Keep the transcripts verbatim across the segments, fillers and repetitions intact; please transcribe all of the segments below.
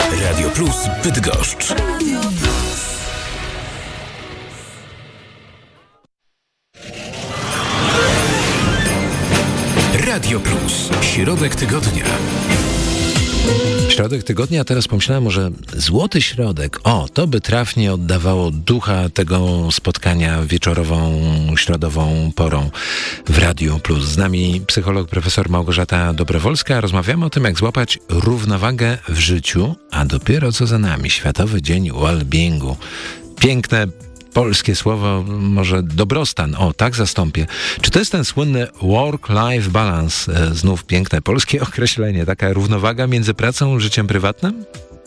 Radio Plus Bydgoszcz. Radio Plus. Radio Plus. Środek tygodnia. Środek tygodnia, teraz pomyślałem, może złoty środek, o, to by trafnie oddawało ducha tego spotkania wieczorową, środową porą w Radiu Plus. Z nami psycholog profesor Małgorzata Dobrowolska. Rozmawiamy o tym, jak złapać równowagę w życiu, a dopiero co za nami Światowy Dzień Wellbeingu. Piękne polskie słowo, może dobrostan, o, tak zastąpię. Czy to jest ten słynny work-life balance? E, znów piękne polskie określenie, taka równowaga między pracą a życiem prywatnym?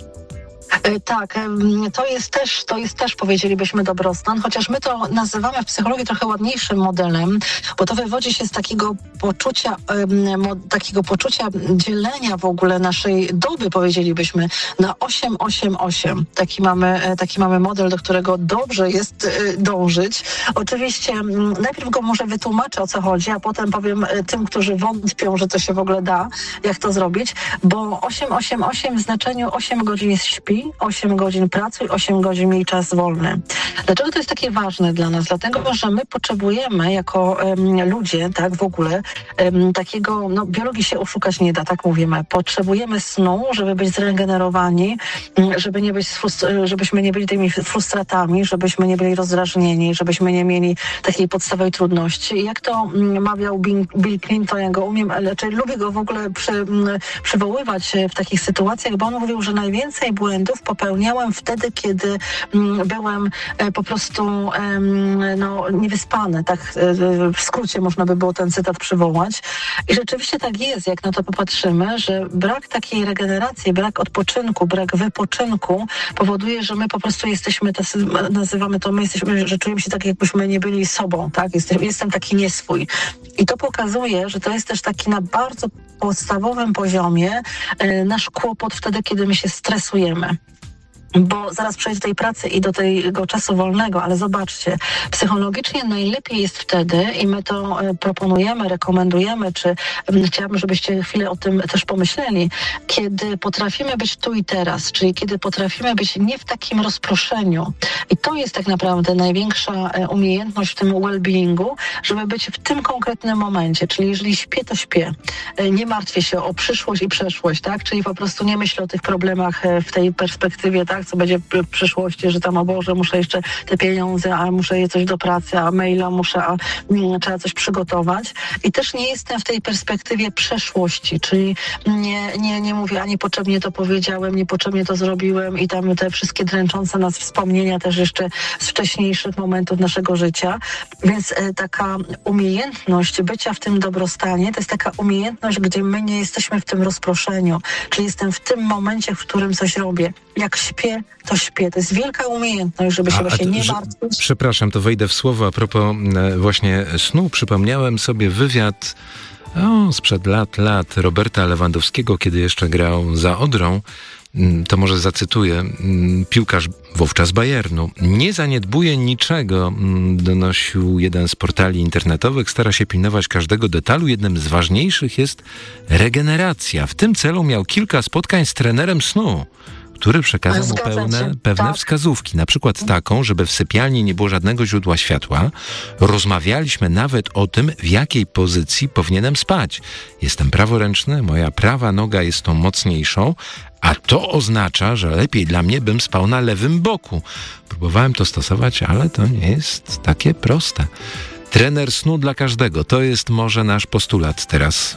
Tak, to jest też, to jest też, powiedzielibyśmy, dobrostan, chociaż my to nazywamy w psychologii trochę ładniejszym modelem, bo to wywodzi się z takiego poczucia, takiego poczucia dzielenia w ogóle naszej doby, powiedzielibyśmy, na osiem osiem osiem. Taki mamy, taki mamy model, do którego dobrze jest dążyć. Oczywiście najpierw go może wytłumaczę, o co chodzi, a potem powiem tym, którzy wątpią, że to się w ogóle da, jak to zrobić, bo osiem osiem osiem w znaczeniu osiem godzin śpi, osiem godzin pracuj, osiem godzin miej czas wolny. Dlaczego to jest takie ważne dla nas? Dlatego, że my potrzebujemy jako um, ludzie, tak w ogóle, um, takiego, no biologii się oszukać nie da, tak mówimy. Potrzebujemy snu, żeby być zregenerowani, żeby nie być, żebyśmy nie byli tymi frustratami, żebyśmy nie byli rozdrażnieni, żebyśmy nie mieli takiej podstawowej trudności. I jak to mawiał Bill Clinton, ja go umiem, znaczy lubię go w ogóle przy, przywoływać w takich sytuacjach, bo on mówił, że najwięcej błędów popełniałem wtedy, kiedy mm, byłem e, po prostu e, no, niewyspany. Tak e, w skrócie można by było ten cytat przywołać. I rzeczywiście tak jest, jak na to popatrzymy, że brak takiej regeneracji, brak odpoczynku, brak wypoczynku powoduje, że my po prostu jesteśmy, tacy, nazywamy to, my jesteśmy, że czujemy się tak, jakbyśmy nie byli sobą, tak? Jestem, jestem taki nieswój. I to pokazuje, że to jest też taki na bardzo podstawowym poziomie e, nasz kłopot wtedy, kiedy my się stresujemy. Bo zaraz przejdę do tej pracy i do tego czasu wolnego, ale zobaczcie, psychologicznie najlepiej jest wtedy, i my to proponujemy, rekomendujemy, czy chciałabym, żebyście chwilę o tym też pomyśleli, kiedy potrafimy być tu i teraz, czyli kiedy potrafimy być nie w takim rozproszeniu. I to jest tak naprawdę największa umiejętność w tym well-beingu, żeby być w tym konkretnym momencie, czyli jeżeli śpię, to śpię. Nie martwię się o przyszłość i przeszłość, tak? Czyli po prostu nie myślę o tych problemach w tej perspektywie, tak? Co będzie w przyszłości, że tam, o Boże, muszę jeszcze te pieniądze, a muszę je coś do pracy, a maila muszę, a mm, trzeba coś przygotować. I też nie jestem w tej perspektywie przeszłości, czyli nie, nie, nie mówię, a niepotrzebnie to powiedziałem, niepotrzebnie to zrobiłem i tam te wszystkie dręczące nas wspomnienia też jeszcze z wcześniejszych momentów naszego życia. Więc e, taka umiejętność bycia w tym dobrostanie, to jest taka umiejętność, gdzie my nie jesteśmy w tym rozproszeniu, czyli jestem w tym momencie, w którym coś robię. Jak śpię, to śpię. To jest wielka umiejętność, żeby się a, właśnie a to, nie martwić. Przepraszam, to wejdę w słowo. A propos e, właśnie snu, przypomniałem sobie wywiad o, sprzed lat, lat Roberta Lewandowskiego, kiedy jeszcze grał za Odrą. To może zacytuję, piłkarz wówczas Bayernu. Nie zaniedbuje niczego, donosił jeden z portali internetowych, stara się pilnować każdego detalu. Jednym z ważniejszych jest regeneracja. W tym celu miał kilka spotkań z trenerem snu, który przekazał mu pełne, pewne tak. wskazówki. Na przykład taką, żeby w sypialni nie było żadnego źródła światła. Rozmawialiśmy nawet o tym, w jakiej pozycji powinienem spać. Jestem praworęczny, moja prawa noga jest tą mocniejszą, a to oznacza, że lepiej dla mnie bym spał na lewym boku. Próbowałem to stosować, ale to nie jest takie proste. Trener snu dla każdego. To jest może nasz postulat teraz.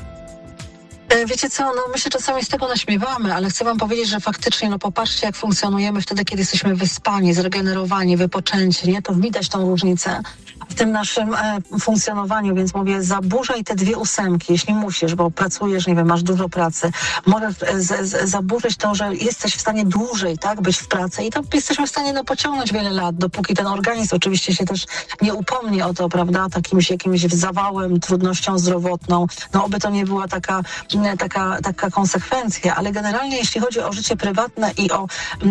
Wiecie co, no my się czasami z tego naśmiewamy, ale chcę wam powiedzieć, że faktycznie, no popatrzcie, jak funkcjonujemy wtedy, kiedy jesteśmy wyspani, zregenerowani, wypoczęci, nie? To widać tą różnicę w tym naszym e, funkcjonowaniu, więc mówię, zaburzaj te dwie ósemki, jeśli musisz, bo pracujesz, nie wiem, masz dużo pracy, możesz e, z, z, zaburzyć to, że jesteś w stanie dłużej, tak, być w pracy i to jesteśmy w stanie, no, pociągnąć wiele lat, dopóki ten organizm oczywiście się też nie upomni o to, prawda, takimś jakimś zawałem, trudnością zdrowotną, no oby to nie była taka taka, taka konsekwencja, ale generalnie jeśli chodzi o życie prywatne i o,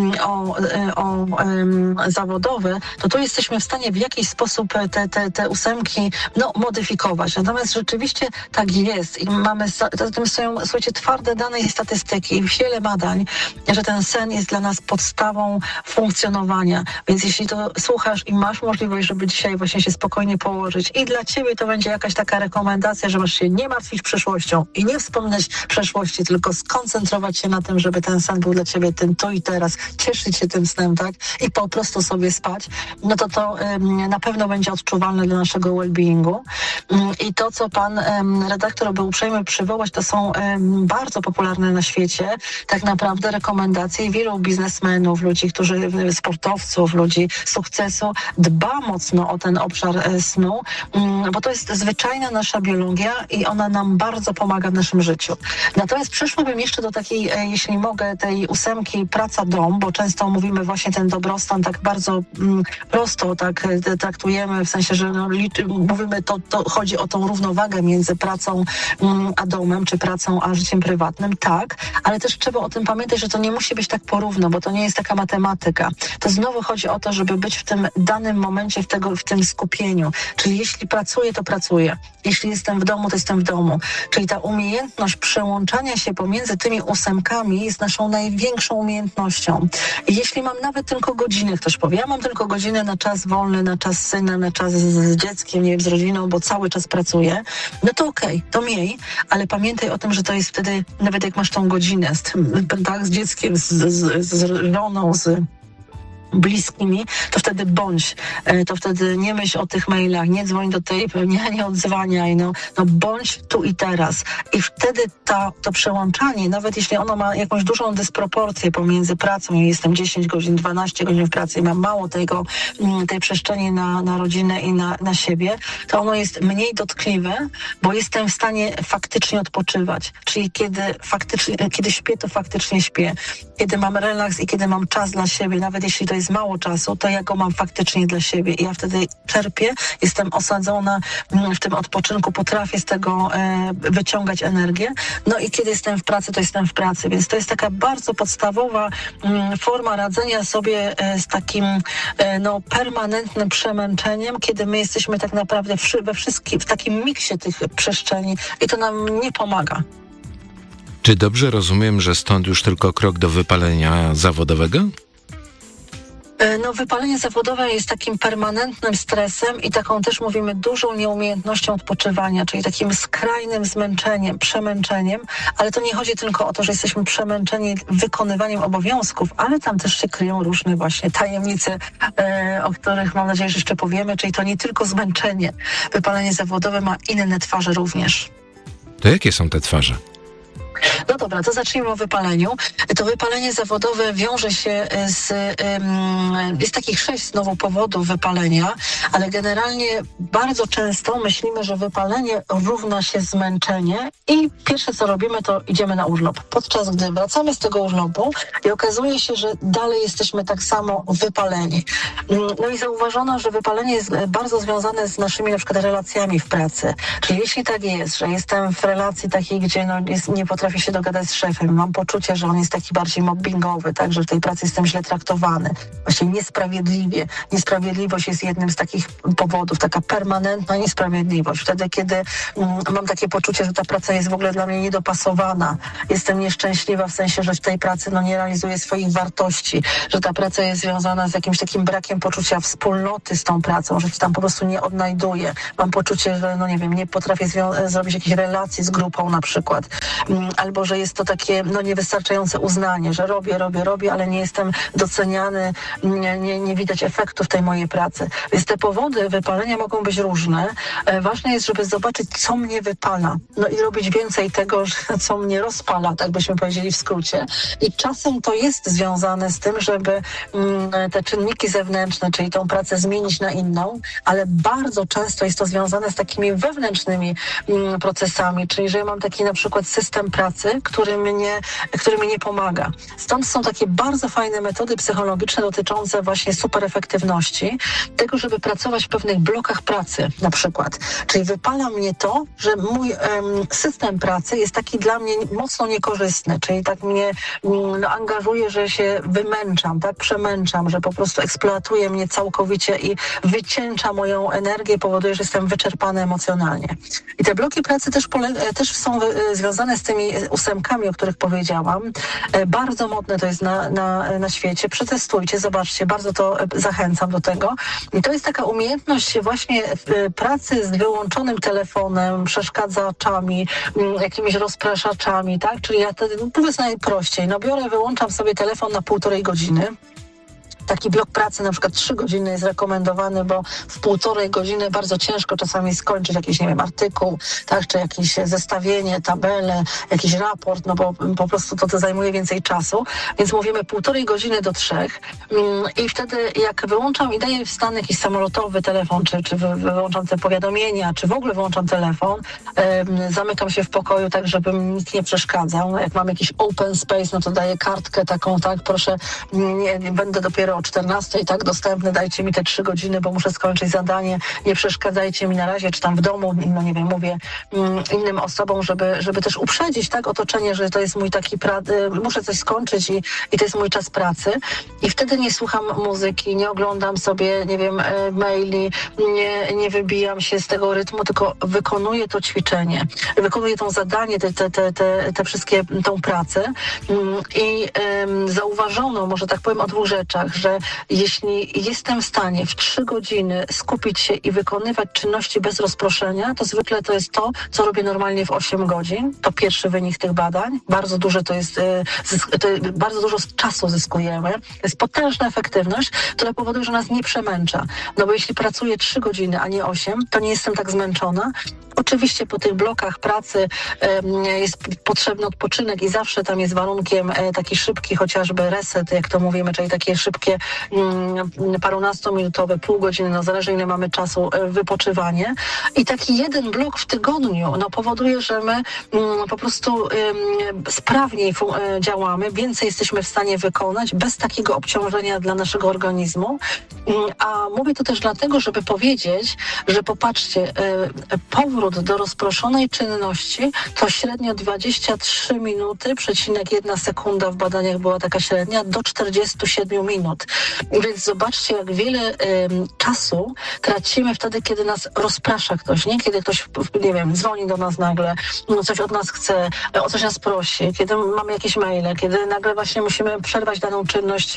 o, o, o um, zawodowe, to tu jesteśmy w stanie w jakiś sposób te, te, te ósemki no, modyfikować. Natomiast rzeczywiście tak jest i mamy, za tym stoją, słuchajcie, twarde dane i statystyki i wiele badań, że ten sen jest dla nas podstawą funkcjonowania. Więc jeśli to słuchasz i masz możliwość, żeby dzisiaj właśnie się spokojnie położyć i dla ciebie to będzie jakaś taka rekomendacja, że masz się nie martwić przyszłością i nie wspominać przeszłości, tylko skoncentrować się na tym, żeby ten sen był dla ciebie tym tu i teraz, cieszyć się tym snem, tak? I po prostu sobie spać, no to to um, na pewno będzie odczuwalne dla naszego well-beingu. Um, I to, co pan um, redaktor był uprzejmy przywołać, to są um, bardzo popularne na świecie tak naprawdę rekomendacje wielu biznesmenów, ludzi, którzy, sportowców, ludzi sukcesu, dba mocno o ten obszar e, snu, um, bo to jest zwyczajna nasza biologia i ona nam bardzo pomaga w naszym życiu. Natomiast przeszłabym jeszcze do takiej, e, jeśli mogę, tej ósemki praca-dom, bo często mówimy właśnie ten dobrostan tak bardzo mm, prosto tak e, traktujemy, w sensie, że no, liczy, mówimy, to, to chodzi o tą równowagę między pracą mm, a domem, czy pracą a życiem prywatnym, tak, ale też trzeba o tym pamiętać, że to nie musi być tak porówno, bo to nie jest taka matematyka. To znowu chodzi o to, żeby być w tym danym momencie, w, tego, w tym skupieniu. Czyli jeśli pracuję, to pracuję. Jeśli jestem w domu, to jestem w domu. Czyli ta umiejętność przełączania się pomiędzy tymi ósemkami jest naszą największą umiejętnością. I jeśli mam nawet tylko godzinę, ktoś powie, ja mam tylko godzinę na czas wolny, na czas syna, na czas z dzieckiem, nie wiem, z rodziną, bo cały czas pracuję, no to okej, okay, to miej, ale pamiętaj o tym, że to jest wtedy, nawet jak masz tą godzinę z tym, tak, z dzieckiem, z, z, z żoną, z bliskimi, to wtedy bądź, to wtedy nie myśl o tych mailach, nie dzwoń do tej, nie, nie odzwaniaj, no, no bądź tu i teraz. I wtedy ta, to przełączanie, nawet jeśli ono ma jakąś dużą dysproporcję pomiędzy pracą, i jestem dziesięć godzin, dwanaście godzin w pracy i mam mało tego, tej przestrzeni na, na rodzinę i na, na siebie, to ono jest mniej dotkliwe, bo jestem w stanie faktycznie odpoczywać. Czyli kiedy faktycznie, kiedy śpię, to faktycznie śpię. Kiedy mam relaks i kiedy mam czas dla siebie, nawet jeśli to jest mało czasu, to ja go mam faktycznie dla siebie i ja wtedy czerpię, jestem osadzona w tym odpoczynku, potrafię z tego e, wyciągać energię. No i kiedy jestem w pracy, to jestem w pracy, więc to jest taka bardzo podstawowa m, forma radzenia sobie e, z takim e, no, permanentnym przemęczeniem, kiedy my jesteśmy tak naprawdę w, we wszystkim, w takim miksie tych przestrzeni i to nam nie pomaga. Czy dobrze rozumiem, że stąd już tylko krok do wypalenia zawodowego? No, wypalenie zawodowe jest takim permanentnym stresem i taką też mówimy dużą nieumiejętnością odpoczywania, czyli takim skrajnym zmęczeniem, przemęczeniem, ale to nie chodzi tylko o to, że jesteśmy przemęczeni wykonywaniem obowiązków, ale tam też się kryją różne właśnie tajemnice, e, o których mam nadzieję, że jeszcze powiemy, czyli to nie tylko zmęczenie. Wypalenie zawodowe ma inne twarze również. To jakie są te twarze? No dobra, to zacznijmy o wypaleniu. To wypalenie zawodowe wiąże się z... Um, jest takich sześć znowu powodów wypalenia, ale generalnie bardzo często myślimy, że wypalenie równa się zmęczenie i pierwsze co robimy, to idziemy na urlop. Podczas gdy wracamy z tego urlopu i okazuje się, że dalej jesteśmy tak samo wypaleni. No i zauważono, że wypalenie jest bardzo związane z naszymi na przykład relacjami w pracy. Czyli jeśli tak jest, że jestem w relacji takiej, gdzie no, jest, nie potrafię się dogadać z szefem, mam poczucie, że on jest taki bardziej mobbingowy, tak, że w tej pracy jestem źle traktowany, właśnie niesprawiedliwie. Niesprawiedliwość jest jednym z takich powodów, taka permanentna niesprawiedliwość. Wtedy, kiedy mm, mam takie poczucie, że ta praca jest w ogóle dla mnie niedopasowana, jestem nieszczęśliwa w sensie, że w tej pracy no, nie realizuję swoich wartości, że ta praca jest związana z jakimś takim brakiem poczucia wspólnoty z tą pracą, że się tam po prostu nie odnajduję. Mam poczucie, że no nie wiem, nie potrafię zwią- zrobić jakiejś relacji z grupą na przykład. Mm, albo że jest to takie no, niewystarczające uznanie, że robię, robię, robię, ale nie jestem doceniany, nie, nie, nie widać efektów tej mojej pracy. Więc te powody wypalenia mogą być różne. E, ważne jest, żeby zobaczyć, co mnie wypala. No i robić więcej tego, że, co mnie rozpala, tak byśmy powiedzieli w skrócie. I czasem to jest związane z tym, żeby mm, te czynniki zewnętrzne, czyli tą pracę zmienić na inną, ale bardzo często jest to związane z takimi wewnętrznymi mm, procesami, czyli że ja mam taki na przykład system pracy, pracy, który mnie, który mi nie pomaga. Stąd są takie bardzo fajne metody psychologiczne dotyczące właśnie super efektywności, tego, żeby pracować w pewnych blokach pracy na przykład. Czyli wypala mnie to, że mój um, system pracy jest taki dla mnie mocno niekorzystny, czyli tak mnie um, no, angażuje, że się wymęczam, tak przemęczam, że po prostu eksploatuje mnie całkowicie i wycieńcza moją energię, powoduje, że jestem wyczerpany emocjonalnie. I te bloki pracy też, pole- też są związane z tymi ósemkami, o których powiedziałam. Bardzo modne to jest na, na, na świecie. Przetestujcie, zobaczcie, bardzo to zachęcam do tego. I to jest taka umiejętność właśnie pracy z wyłączonym telefonem, przeszkadzaczami, jakimiś rozpraszaczami, tak? Czyli ja to powiedz najprościej, no biorę, wyłączam sobie telefon na półtorej godziny. Taki blok pracy na przykład trzy godziny jest rekomendowany, bo w półtorej godziny bardzo ciężko czasami skończyć jakiś, nie wiem, artykuł, tak, czy jakieś zestawienie, tabelę, jakiś raport, no bo po prostu to, to zajmuje więcej czasu. Więc mówimy półtorej godziny do trzech i wtedy jak wyłączam i daję w stan jakiś samolotowy telefon, czy, czy wyłączam te powiadomienia, czy w ogóle wyłączam telefon, um, zamykam się w pokoju tak, żeby nikt nie przeszkadzał. Jak mam jakiś open space, no to daję kartkę taką, tak, proszę, nie, nie będę dopiero o czternastej, tak, dostępny, dajcie mi te trzy godziny, bo muszę skończyć zadanie, nie przeszkadzajcie mi na razie, czy tam w domu, no nie wiem, mówię mm, innym osobom, żeby, żeby też uprzedzić, tak, otoczenie, że to jest mój taki, pra- muszę coś skończyć i, i to jest mój czas pracy i wtedy nie słucham muzyki, nie oglądam sobie, nie wiem, e, maili, nie, nie wybijam się z tego rytmu, tylko wykonuję to ćwiczenie, wykonuję to zadanie, te, te, te, te, te wszystkie, tą pracę mm, i e, zauważono, może tak powiem o dwóch rzeczach, że jeśli jestem w stanie w trzy godziny skupić się i wykonywać czynności bez rozproszenia, to zwykle to jest to, co robię normalnie w osiem godzin. To pierwszy wynik tych badań. Bardzo duże to jest, to bardzo dużo czasu zyskujemy. To jest potężna efektywność, która powoduje, że nas nie przemęcza. No bo jeśli pracuję trzy godziny, a nie osiem, to nie jestem tak zmęczona. Oczywiście po tych blokach pracy um, jest potrzebny odpoczynek i zawsze tam jest warunkiem e, taki szybki chociażby reset, jak to mówimy, czyli takie szybkie um, parunastominutowe, pół godziny, no zależy ile mamy czasu, e, wypoczywanie. I taki jeden blok w tygodniu no, powoduje, że my um, po prostu um, sprawniej fu- e, działamy, więcej jesteśmy w stanie wykonać bez takiego obciążenia dla naszego organizmu. Um, a mówię to też dlatego, żeby powiedzieć, że popatrzcie, e, powrót do rozproszonej czynności to średnio dwadzieścia trzy minuty, przecinek jedna sekunda w badaniach była taka średnia, do czterdzieści siedem minut. Więc zobaczcie, jak wiele y, czasu tracimy wtedy, kiedy nas rozprasza ktoś, nie? Kiedy ktoś, nie wiem, dzwoni do nas nagle, no coś od nas chce, o coś nas prosi, kiedy mamy jakieś maile, kiedy nagle właśnie musimy przerwać daną czynność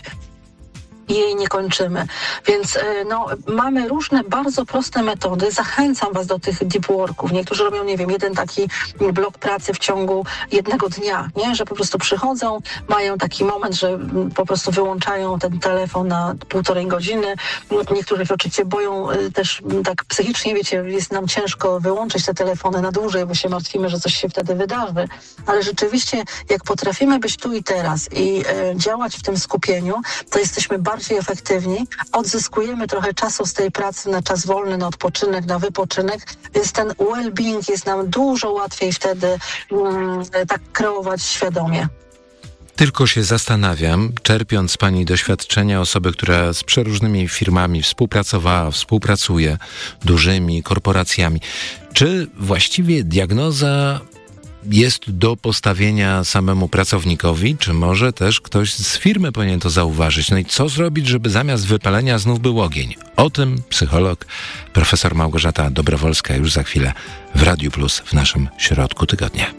i jej nie kończymy. Więc no, mamy różne bardzo proste metody. Zachęcam was do tych deep worków. Niektórzy robią, nie wiem, jeden taki blok pracy w ciągu jednego dnia, nie? Że po prostu przychodzą, mają taki moment, że po prostu wyłączają ten telefon na półtorej godziny. Niektórzy się oczywiście boją też tak psychicznie, wiecie, jest nam ciężko wyłączyć te telefony na dłużej, bo się martwimy, że coś się wtedy wydarzy. Ale rzeczywiście, jak potrafimy być tu i teraz i e, działać w tym skupieniu, to jesteśmy bardzo bardziej efektywni, odzyskujemy trochę czasu z tej pracy na czas wolny, na odpoczynek, na wypoczynek, więc ten well-being jest nam dużo łatwiej wtedy um, tak kreować świadomie. Tylko się zastanawiam, czerpiąc z pani doświadczenia osoby, która z przeróżnymi firmami współpracowała, współpracuje, dużymi korporacjami, czy właściwie diagnoza jest do postawienia samemu pracownikowi, czy może też ktoś z firmy powinien to zauważyć? No i co zrobić, żeby zamiast wypalenia znów był ogień? O tym psycholog profesor Małgorzata Dobrowolska już za chwilę w Radiu Plus w naszym środku tygodnia.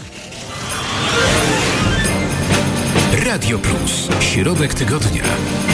Radio Plus. Środek tygodnia.